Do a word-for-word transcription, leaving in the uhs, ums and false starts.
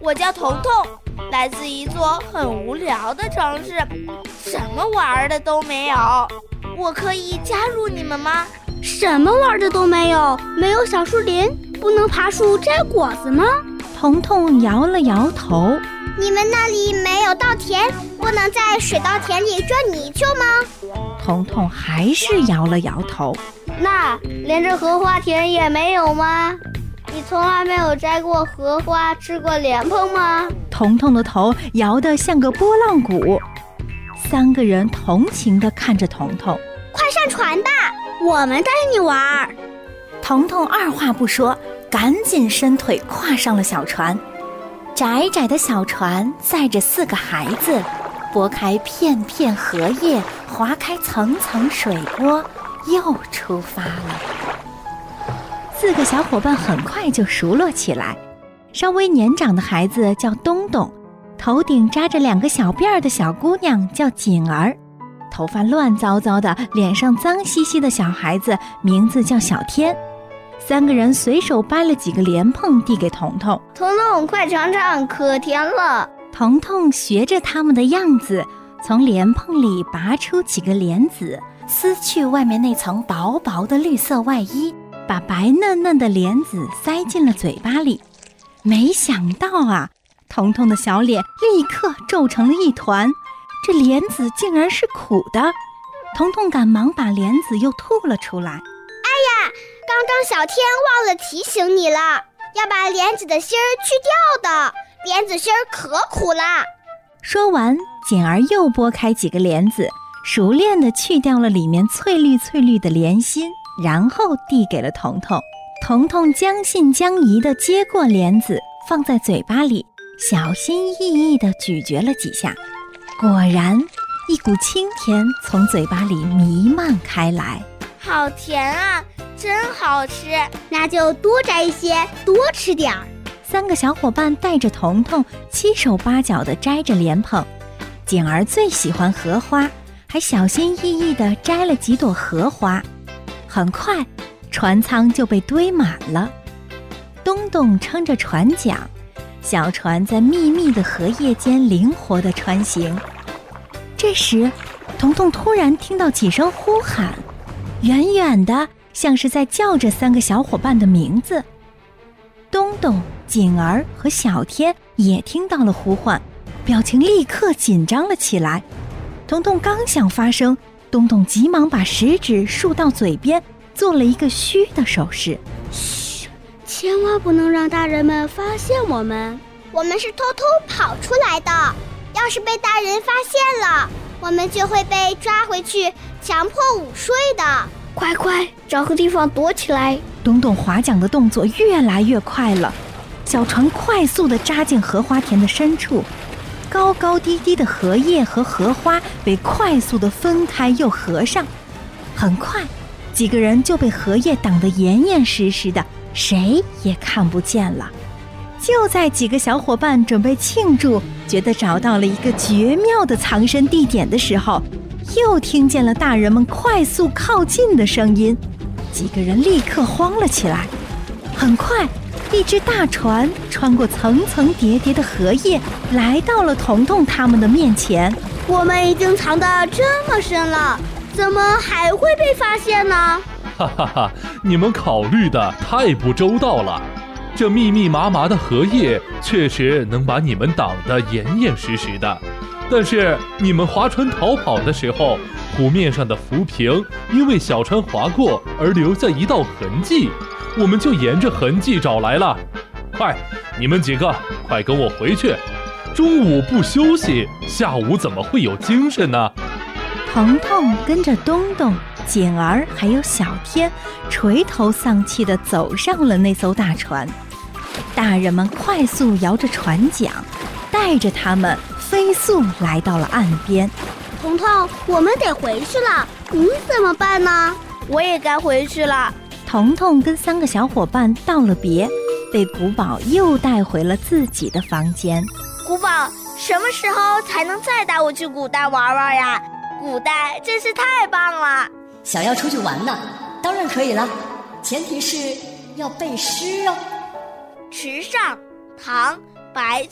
我叫彤彤，来自一座很无聊的城市，什么玩的都没有。我可以加入你们吗？ 什么玩的都没有？没有小树林，不能爬树摘果子吗？ 彤彤摇了摇头。 你们那里没有稻田，不能在水稻田里转泥鳅吗？ 彤彤还是摇了摇头。 那连着荷花田也没有吗？你从来没有摘过荷花，吃过莲蓬吗？ 彤彤的头摇得像个拨浪鼓。三个人同情地看着彤彤。 快上船吧， 我们带你玩。 彤彤二话不说，赶紧伸腿跨上了小船。窄窄的小船载着四个孩子，拨开片片荷叶，划开层层水波，又出发了。四个小伙伴很快就熟络起来。稍微年长的孩子叫东东，头顶扎着两个小辫儿的小姑娘叫锦儿，头发乱糟糟的，脸上脏兮兮的小孩子名字叫小天。三个人随手掰了几个莲蓬递给彤彤。 彤彤，快尝尝，可甜了。 彤彤学着他们的样子，从莲蓬里拔出几个莲子，撕去外面那层薄薄的绿色外衣，把白嫩嫩的莲子塞进了嘴巴里。没想到啊，彤彤的小脸立刻皱成了一团，这莲子竟然是苦的。彤彤赶忙把莲子又吐了出来。 哎呀，刚刚小天忘了提醒你了，要把莲子的芯儿去掉的，莲子芯儿可苦啦。 说完，锦儿又拨开几个莲子，熟练地去掉了里面翠绿翠绿的莲心，然后递给了彤彤。彤彤将信将疑地接过莲子，放在嘴巴里，小心翼翼地咀嚼了几下。果然，一股清甜从嘴巴里弥漫开来。 好甜啊，真好吃。 那就多摘一些，多吃点儿。 三个小伙伴带着彤彤七手八脚地摘着莲蓬。锦儿最喜欢荷花，还小心翼翼地摘了几朵荷花。很快，船舱就被堆满了。东东撑着船桨，小船在密密的荷叶间灵活地穿行。这时，彤彤突然听到几声呼喊，远远的像是在叫着三个小伙伴的名字。东东、锦儿和小天也听到了呼唤，表情立刻紧张了起来。彤彤刚想发声，东东急忙把食指竖到嘴边，做了一个嘘的手势。 嘘，千万不能让大人们发现我们。 我们是偷偷跑出来的，要是被大人发现了，我们就会被抓回去强迫午睡的。 快快找个地方躲起来。 东东划桨的动作越来越快了，小船快速地扎进荷花田的深处，高高低低的荷叶和荷花被快速地分开又合上。很快，几个人就被荷叶挡得严严实实的，谁也看不见了。就在几个小伙伴准备庆祝，觉得找到了一个绝妙的藏身地点的时候，又听见了大人们快速靠近的声音，几个人立刻慌了起来。很快，一只大船穿过层层叠叠的荷叶，来到了彤彤他们的面前。 我们已经藏得这么深了，怎么还会被发现呢？ 哈哈哈，你们考虑的太不周到了。这密密麻麻的荷叶确实能把你们挡得严严实实的，但是你们划船逃跑的时候，湖面上的浮萍因为小船划过而留下一道痕迹，我们就沿着痕迹找来了。快，你们几个快跟我回去，中午不休息，下午怎么会有精神呢？ 彤彤跟着东东、锦儿还有小天垂头丧气地走上了那艘大船。大人们快速摇着船桨，带着他们飞速来到了岸边。 彤彤，我们得回去了，你怎么办呢？ 我也该回去了。 彤彤跟三个小伙伴道了别，被古堡又带回了自己的房间。 古堡，什么时候才能再带我去古代玩玩呀？古代真是太棒了。 想要出去玩呢，当然可以了，前提是要背诗哦。 池上，唐，白